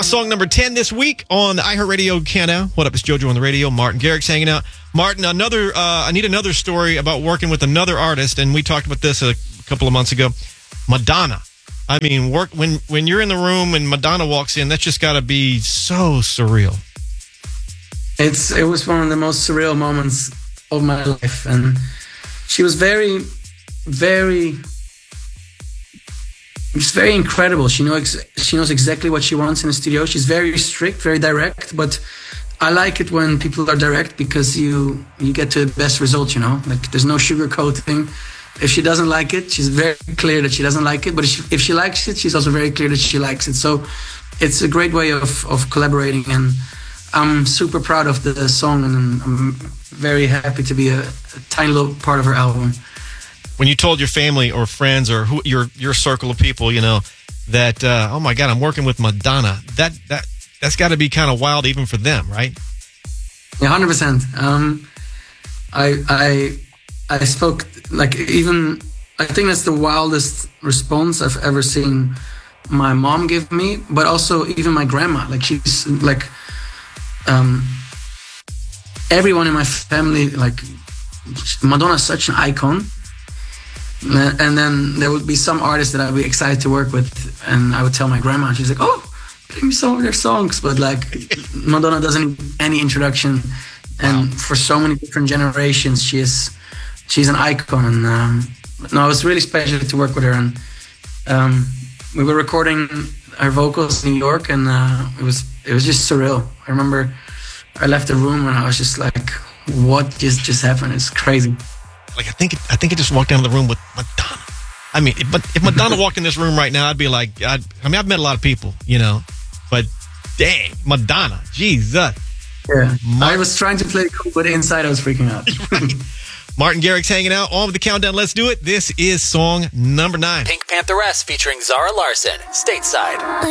Song number 10 this week on the iHeartRadio Countdown. What up? It's JoJo on the radio. Martin Garrix hanging out. Martin, I need another story about working with another artist, and we talked about this a couple of months ago. Madonna. I mean, when you're in the room and Madonna walks in, that's just got to be so surreal. It was one of the most surreal moments of my life, and she was very, very, just very incredible. She knows exactly what she wants in the studio. She's very strict, very direct, but I like it when people are direct because you get to the best result, Like, there's no sugarcoating. If she doesn't like it, she's very clear that she doesn't like it. But if she likes it, she's also very clear that she likes it. So it's a great way of collaborating. And I'm super proud of the song, and I'm very happy to be a tiny little part of her album. When you told your family or friends or your circle of people, that, oh my God, I'm working with Madonna, that's got to be kind of wild even for them, right? Yeah, 100%. I spoke, like, even, I think that's the wildest response I've ever seen my mom give me, but also even my grandma. Like, she's like, everyone in my family, like, Madonna's such an icon. And then there would be some artists that I'd be excited to work with, and I would tell my grandma, and she's like, "Oh, play me some of their songs." But like, Madonna doesn't need any introduction, and for so many different generations, she's an icon. And no, it was really special to work with her. And we were recording our vocals in New York, and it was just surreal. I remember I left the room and I was just like, "What just happened? It's crazy." Like, I think it just walked down the room with Madonna. I mean, if Madonna walked in this room right now, I'd be like, I've met a lot of people, but dang, Madonna, Jesus. Yeah, I was trying to play it cool, but inside I was freaking out. Right. Martin Garrix hanging out on with the countdown. Let's do it. This is song number 9. Pink Pantheress featuring Zara Larsson, Stateside.